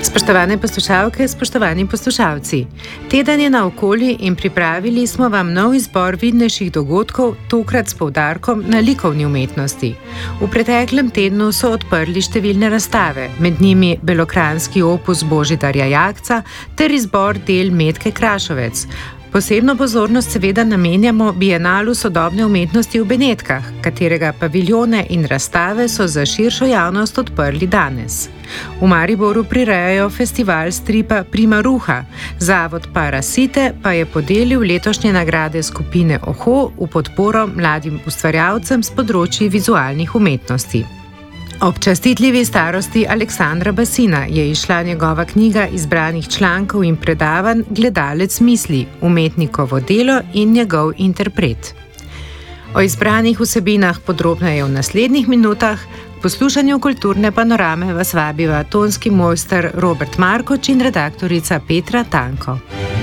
Spoštovane poslušalke, spoštovani poslušalci. Teden je naokoli in pripravili smo vam nov izbor vidnejših dogodkov, tokrat s poudarkom na likovni umetnosti. V preteklem tednu so odprli številne razstave, med njimi belokranjski opus Božidarja Jakca ter izbor del Metke Krašovec. Posebno pozornost seveda namenjamo Bienalu sodobne umetnosti v Benetkah, katerega paviljone in razstave so za širšo javnost odprli danes. V Mariboru prirejajo festival stripa Prima Ruha. Zavod Parasite pa je podelil letošnje nagrade skupine Oho v podporo mladim ustvarjalcem s področji vizualnih umetnosti. Ob častitljivi starosti Aleksandra Basina je izšla njegova knjiga izbranih člankov in predavanj Gledalec misli, umetnikovo delo in njegov interpret. O izbranih vsebinah podrobneje v naslednjih minutah. V poslušanju kulturne panorame vas vabiva tonski mojster Robert Markoč in redaktorica Petra Tanko.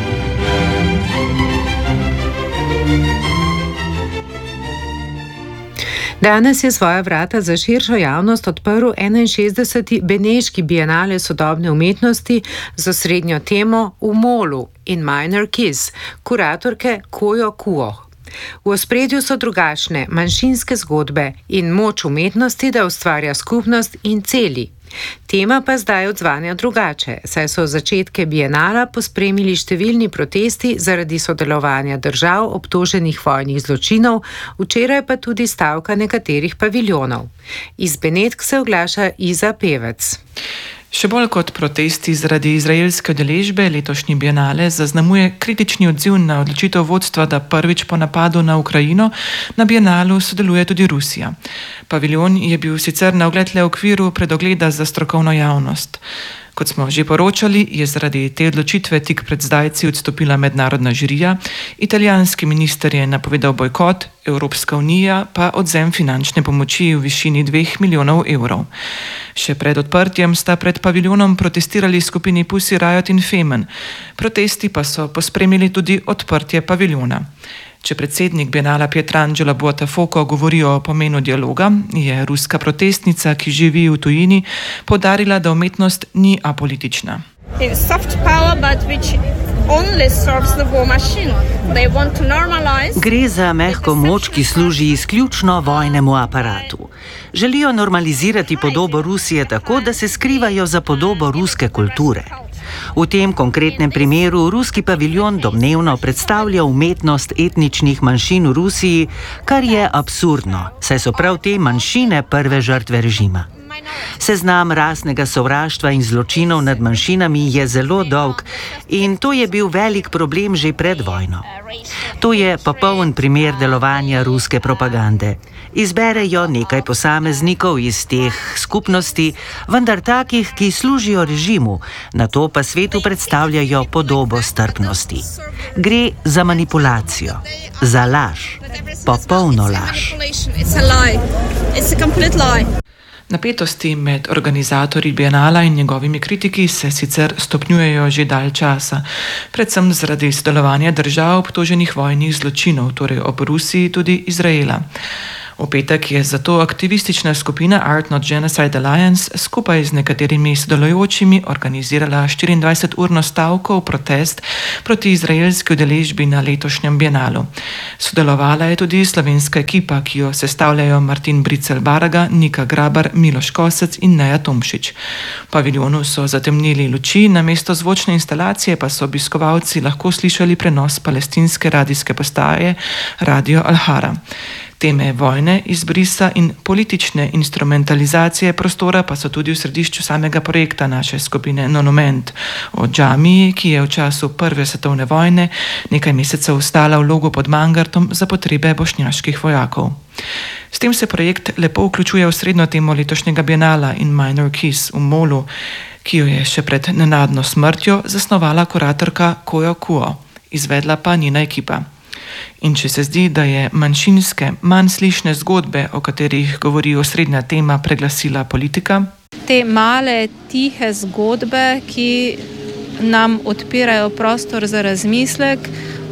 Danes je svoja vrata za širšo javnost odprl 61. Beneški bienale sodobne umetnosti z osrednjo temo V molu in Minor Kiss, kuratorke Kojo Kuo. V ospredju so drugačne, manjšinske zgodbe in moč umetnosti, da ustvarja skupnost in celi. Tema pa zdaj odzvanja drugače, saj so začetke bienala pospremili številni protesti zaradi sodelovanja držav obtoženih vojnih zločinov, včeraj pa tudi stavka nekaterih paviljonov. Iz Benetk se oglaša Iza Pevec. Še bolj kot protesti zaradi izraelske udeležbe letošnji bienale zaznamuje kritični odziv na odločitev vodstva, da prvič po napadu na Ukrajino na bienalu sodeluje tudi Rusija. Paviljon je bil sicer na ogled le v okviru predogleda za strokovno javnost. Kot smo že poročali, je zaradi te odločitve tik pred zdajci odstopila mednarodna žirija, italijanski minister je napovedal bojkot, Evropska unija pa odvzem finančne pomoči v višini 2 milijonov evrov. Še pred odprtjem sta pred paviljonom protestirali skupini Pussy Riot in Femen. Protesti pa so pospremili tudi odprtje paviljona. Če predsednik bienala Pietrangelo Buotafuoco govori o pomenu dialoga, je ruska protestnica, ki živi v tujini, poudarila, da umetnost ni apolitična. Gre za mehko moč, ki služi izključno vojnemu aparatu. Želijo normalizirati podobo Rusije tako, da se skrivajo za podobo ruske kulture. V tem konkretnem primeru ruski paviljon domnevno predstavlja umetnost etničnih manjšin v Rusiji, kar je absurdno, saj so prav te manjšine prve žrtve režima. Seznam rasnega sovraštva in zločinov nad manjšinami je zelo dolg in to je bil velik problem že pred vojno. To je popoln primer delovanja ruske propagande. Izberejo nekaj posameznikov iz teh skupnosti, vendar takih, ki služijo režimu, nato pa svetu predstavljajo podobo strpnosti. Gre za manipulacijo, za laž, popolno laž. Napetosti med organizatorji bienala in njegovimi kritiki se sicer stopnjujejo že dalj časa, predvsem zaradi sodelovanja držav obtoženih vojnih zločinov, torej ob Rusiji tudi Izraela. V petek je zato aktivistična skupina Art Not Genocide Alliance skupaj z nekaterimi sodelujočimi organizirala 24-urno stavko v protest proti izraelski udeležbi na letošnjem bienalu. Sodelovala je tudi slovenska ekipa, ki jo sestavljajo Martin Bricel Baraga, Nika Grabar, Miloš Kosec in Neja Tomšič. V paviljonu so zatemnili luči, namesto zvočne instalacije pa so obiskovalci lahko slišali prenos palestinske radijske postaje Radio Al-Hara. Teme vojne, izbrisa in politične instrumentalizacije prostora pa so tudi v središču samega projekta naše skupine Monument o džamiji, ki je v času Prve svetovne vojne nekaj mesecev stala v Logu pod Mangartom za potrebe bošnjaških vojakov. S tem se projekt lepo vključuje v srednjo temo letošnjega bienala in Minor Kiss v molu, ki jo je še pred nenadno smrtjo zasnovala kuratorka Kojo Kuo, izvedla pa njena ekipa. In če se zdi, da je manjšinske, manj slišne zgodbe, o katerih govori osrednja tema, preglasila politika, te male, tihe zgodbe, ki nam odpirajo prostor za razmislek,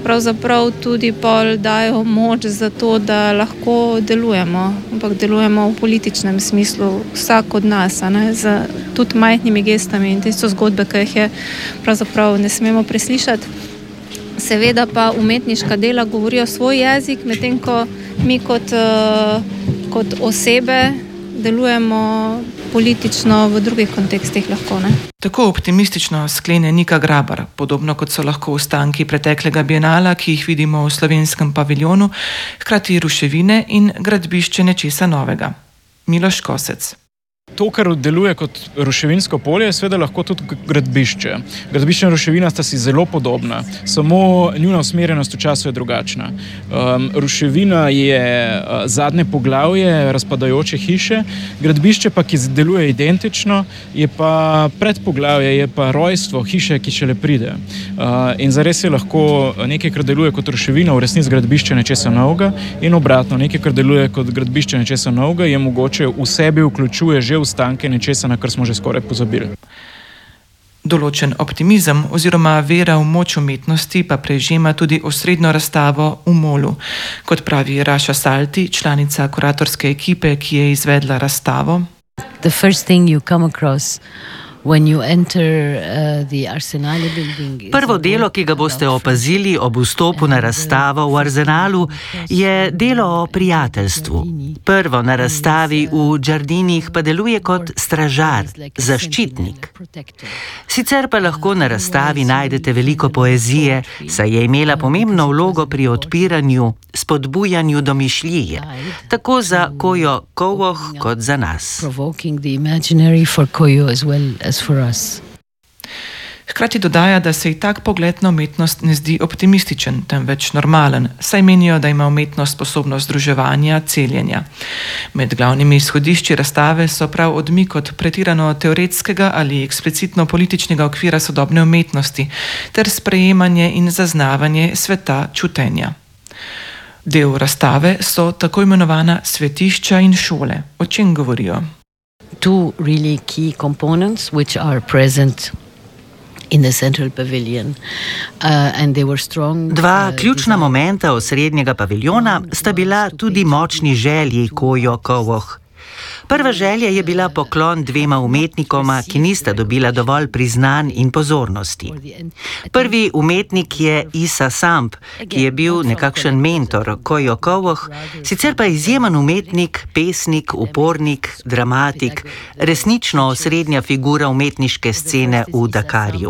pravzaprav tudi pol dajo moč za to, da lahko delujemo, ampak delujemo v političnem smislu, vsak od nas, z tudi majhnimi gestami in te so zgodbe, ki jih je pravzaprav ne smemo preslišati. Seveda pa umetniška dela govorijo svoj jezik, medtem ko mi kot osebe delujemo politično v drugih kontekstih lahko. Tako optimistično sklene Nika Grabar, podobno kot so lahko ostanki preteklega bienala, ki jih vidimo v slovenskem paviljonu, hkrati ruševine in gradbišče nečesa novega. Miloš Kosec. To, kar deluje kot ruševinsko polje, je seveda lahko tudi gradbišče. Gradbišče in ruševina sta si zelo podobna, samo njuna usmerjenost v času je drugačna. Ruševina je zadnje poglavje razpadajoče hiše, gradbišče pa, ki deluje identično, je pa predpoglavje, je pa rojstvo hiše, ki šele pride. In zares je lahko nekaj, kar deluje kot ruševina, v resnici gradbišče nečesa novega in obratno, nekaj, kar deluje kot gradbišče nečesa novega, je mogoče v sebi vključuje že ostanke nečesa, na kar smo že skoraj pozabili. Določen optimizem oziroma vera v moč umetnosti pa prežema tudi osrednjo razstavo v Molu. Kot pravi Raša Salti, članica kuratorske ekipe, ki je izvedla razstavo. The first thing you come across when you enter the Arsenale building. Prvo delo, ki ga boste opazili ob vstopu na razstavo v Arsenalu, je delo o prijateljstvu. Prvo na razstavi v Giardinih pa deluje kot stražar, zaščitnik. Sicer pa lahko na razstavi najdete veliko poezije, saj je imela pomembno vlogo pri odpiranju, spodbujanju domišljije, tako za Kojo Kovoh kot za nas. Hkrati dodaja, da se ji tak pogled na umetnost ne zdi optimističen, temveč normalen, saj menijo, da ima umetnost sposobnost združevanja, celjenja. Med glavnimi izhodišči razstave so prav odmik od pretirano teoretskega ali eksplicitno političnega okvira sodobne umetnosti ter sprejemanje in zaznavanje sveta čutenja. Del razstave so tako imenovana svetišča in šole. O čem govorijo? Two really key components which are present in the central pavilion, and they were strong. Dva ključna momenta osrednjega paviljona sta bila tudi močni želji Kojo Kovoh. Prva želja je bila poklon dvema umetnikoma, ki nista dobila dovolj priznanj in pozornosti. Prvi umetnik je Isa Samp, ki je bil nekakšen mentor Kojo Kovoh, sicer pa izjemen umetnik, pesnik, upornik, dramatik, resnično osrednja figura umetniške scene v Dakarju.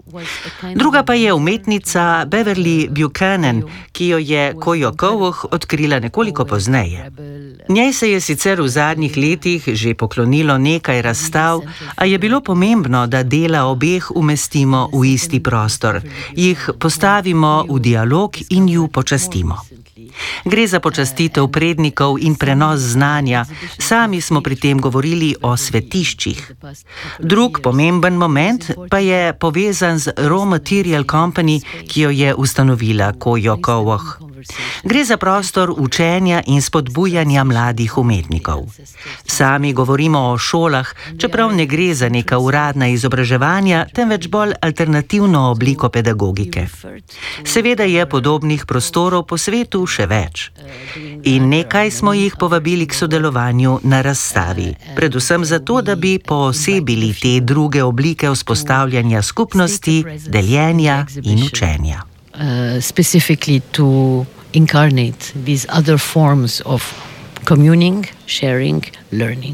Druga pa je umetnica Beverly Buchanan, ki jo je Kojo Kovoh odkrila nekoliko pozneje. Njej se je sicer v zadnjih letih že poklonilo nekaj razstav, a je bilo pomembno, da dela obeh umestimo v isti prostor, jih postavimo v dialog in ju počastimo. Gre za počastitev prednikov in prenos znanja, sami smo pri tem govorili o svetiščih. Drug pomemben moment pa je povezan z Raw Material Company, ki jo je ustanovila Kojo Kovoh. Gre za prostor učenja in spodbujanja mladih umetnikov. Sami govorimo o šolah, čeprav ne gre za neka uradna izobraževanja, temveč bolj alternativno obliko pedagogike. Seveda je podobnih prostorov po svetu še več. In nekaj smo jih povabili k sodelovanju na razstavi, predvsem zato, da bi poosebili te druge oblike vzpostavljanja skupnosti, deljenja in učenja. Specifically to incarnate these other forms of communing, sharing, learning.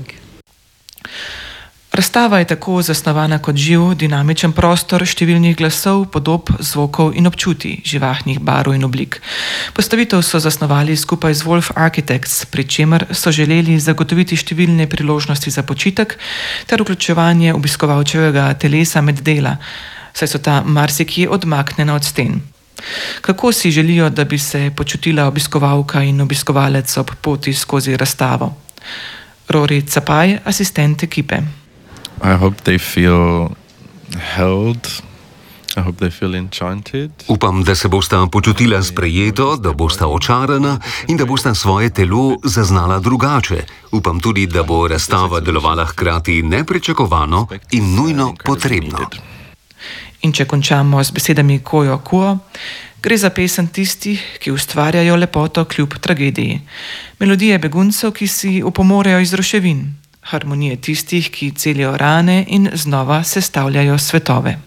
Razstava je tako zasnovana kot živ, dinamičen prostor številnih glasov, podob, zvokov in občutij, živahnih barv in oblik. Postavitev so zasnovali skupaj z Wolf Architects, pri čemer so želeli zagotoviti številne priložnosti za počitek ter vključevanje obiskovalčevega telesa med dela, saj so ta marsikje odmaknjena od sten. Kako si želijo, da bi se počutila obiskovalka in obiskovalec ob poti skozi razstavo? Rory Capaj, asistent ekipe. I hope they feel held. I hope they feel enchanted. Upam, da se bosta počutila sprejeto, da bosta očarana in da bosta svoje telo zaznala drugače. Upam tudi, da bo razstava delovala hkrati nepričakovano in nujno potrebno. In če končamo z besedami Kojo Kuo, gre za pesem tistih, ki ustvarjajo lepoto kljub tragediji. Melodije beguncev, ki si opomorejo iz ruševin. Harmonije tistih, ki celijo rane in znova sestavljajo svetove.